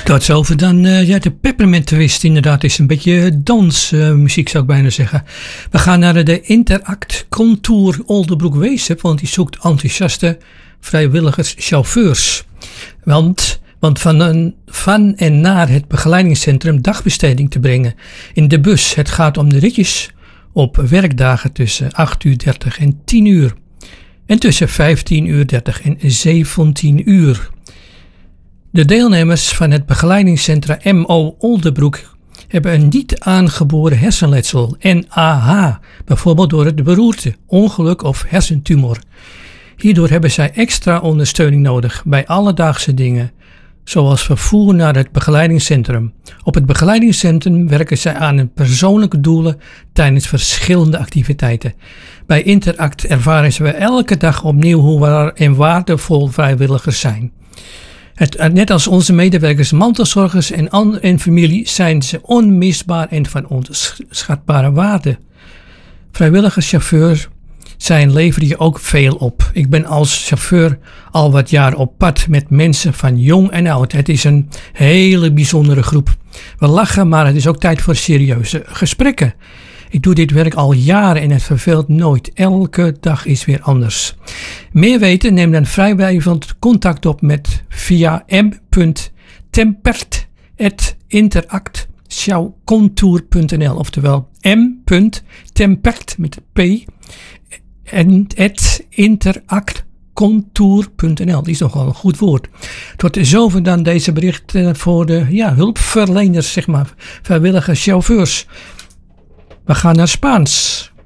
Tot zover dan de Peppermint Twist. Inderdaad, is een beetje dansmuziek zou ik bijna zeggen. We gaan naar de Interact Contour Oldebroek-Weesp, want die zoekt enthousiaste vrijwilligers, chauffeurs. Want van en naar het begeleidingscentrum dagbesteding te brengen in de bus. Het gaat om de ritjes op werkdagen tussen 8:30 en 10 uur. En tussen 15:30 en 17 uur. De deelnemers van het begeleidingscentrum MO Oldebroek hebben een niet aangeboren hersenletsel, NAH, bijvoorbeeld door het beroerte, ongeluk of hersentumor. Hierdoor hebben zij extra ondersteuning nodig bij alledaagse dingen, zoals vervoer naar het begeleidingscentrum. Op het begeleidingscentrum werken zij aan hun persoonlijke doelen tijdens verschillende activiteiten. Bij Interact ervaren ze elke dag opnieuw hoe waar en waardevol vrijwilligers zijn. Net als onze medewerkers, mantelzorgers en familie zijn ze onmisbaar en van onschatbare waarde. Vrijwilligerschauffeurs leveren je ook veel op. Ik ben als chauffeur al wat jaar op pad met mensen van jong en oud. Het is een hele bijzondere groep. We lachen, maar het is ook tijd voor serieuze gesprekken. Ik doe dit werk al jaren en het verveelt nooit. Elke dag is weer anders. Meer weten, neem dan vrijwillig contact op via m.tempert@interactcontour.nl, oftewel m.tempert met P @interactcontour.nl. Die is nogal een goed woord. Tot zover dan deze berichten voor de hulpverleners, zeg maar, vrijwillige chauffeurs. We gaan naar Spaans.